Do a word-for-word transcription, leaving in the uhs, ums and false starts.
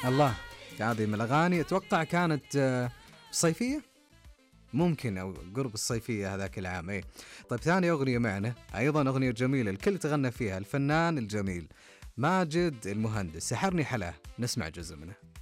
الله، هذه من الأغاني أتوقع كانت آه، صيفية، ممكن أو قرب الصيفية هذاك العام. إيه. طيب ثاني أغنية معنا أيضا أغنية جميلة الكل تغنى فيها، الفنان الجميل ماجد المهندس، سحرني حلاه، نسمع جزء منه.